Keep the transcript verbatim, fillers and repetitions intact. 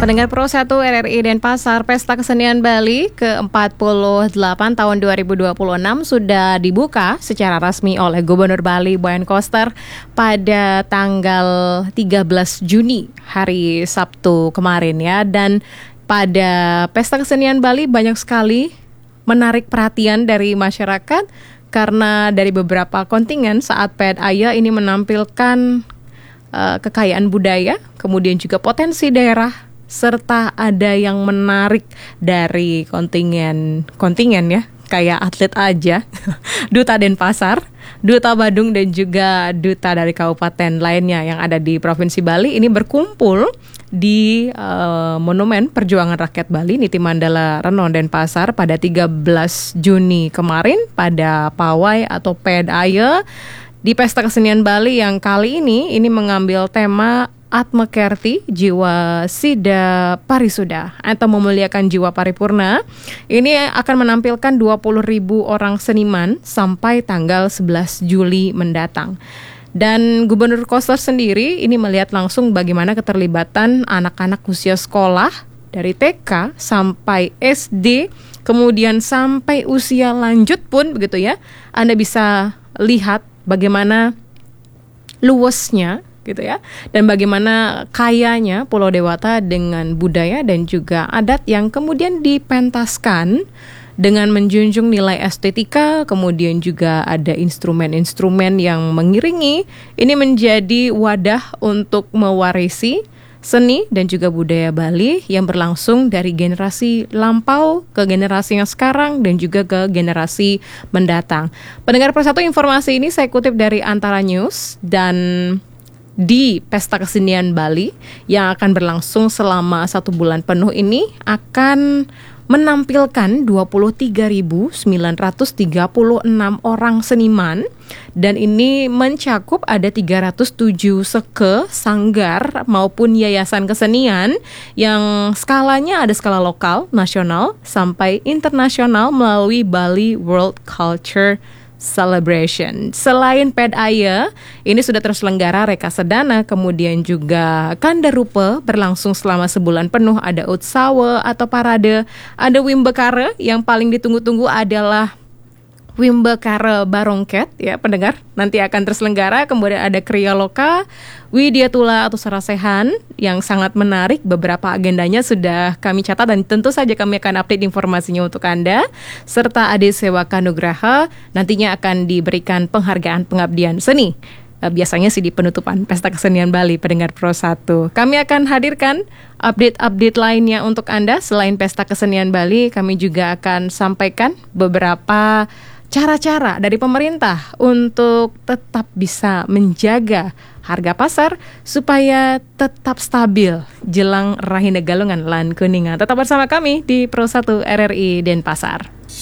Pendengar Pro satu R R I Denpasar, Pesta Kesenian Bali ke empat puluh delapan tahun dua ribu dua puluh enam sudah dibuka secara resmi oleh Gubernur Bali Boyan Koster pada tanggal tiga belas Juni, hari Sabtu kemarin ya. Dan pada Pesta Kesenian Bali banyak sekali menarik perhatian dari masyarakat karena dari beberapa kontingen saat P E D A Y A ini menampilkan uh, kekayaan budaya, kemudian juga potensi daerah, serta ada yang menarik dari kontingen kontingen ya, kayak atlet aja, Duta Denpasar, Duta Badung, dan juga duta dari kabupaten lainnya yang ada di Provinsi Bali ini berkumpul di uh, Monumen Perjuangan Rakyat Bali Niti Mandala Reno Denpasar pada tiga belas Juni kemarin pada pawai atau P E D A Y A di Pesta Kesenian Bali yang kali ini ini mengambil tema Atmakerti, Jiwa Sida Parisuda atau memuliakan jiwa paripurna. Ini akan menampilkan dua puluh ribu orang seniman sampai tanggal sebelas Juli mendatang. Dan Gubernur Koster sendiri ini melihat langsung bagaimana keterlibatan anak-anak usia sekolah dari T K sampai S D, kemudian sampai usia lanjut pun begitu ya. Anda bisa lihat bagaimana luasnya gitu ya, dan bagaimana kayanya Pulau Dewata dengan budaya dan juga adat yang kemudian dipentaskan dengan menjunjung nilai estetika, kemudian juga ada instrumen-instrumen yang mengiringi. Ini menjadi wadah untuk mewarisi seni dan juga budaya Bali yang berlangsung dari generasi lampau ke generasi yang sekarang dan juga ke generasi mendatang. Pendengar Pro satu, informasi ini saya kutip dari Antara News. Dan di Pesta Kesenian Bali yang akan berlangsung selama satu bulan penuh ini akan menampilkan dua puluh tiga ribu sembilan ratus tiga puluh enam orang seniman, dan ini mencakup ada tiga ratus tujuh seke, sanggar maupun yayasan kesenian yang skalanya ada skala lokal, nasional sampai internasional melalui Bali World Culture Celebration. Selain P E D A Y A, ini sudah terselenggara Reka Sedana, kemudian juga Kandarupa berlangsung selama sebulan penuh, ada Utsawa atau parade, ada Wimbekara yang paling ditunggu-tunggu adalah Wimbekara Barongket ya pendengar, nanti akan terselenggara. Kemudian ada Kriya Loka, Widyatula atau Sarasehan yang sangat menarik. Beberapa agendanya sudah kami catat dan tentu saja kami akan update informasinya untuk Anda. Serta Ade Sewaka Nugraha nantinya akan diberikan penghargaan pengabdian seni. Biasanya sih di penutupan Pesta Kesenian Bali, pendengar Pro satu. Kami akan hadirkan update-update lainnya untuk Anda. Selain Pesta Kesenian Bali, kami juga akan sampaikan beberapa cara-cara dari pemerintah untuk tetap bisa menjaga harga pasar supaya tetap stabil jelang Rahina Galungan lan Kuningan. Tetap bersama kami di Pro satu R R I Denpasar.